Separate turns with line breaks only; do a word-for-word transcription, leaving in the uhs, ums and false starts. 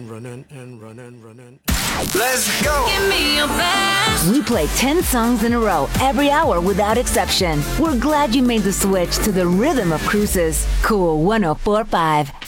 running and running, running.
Let's go!
Give me your best.
We play ten songs in a row every hour without exception. We're glad you made the switch to the rhythm of cruises. Cool one oh four point five.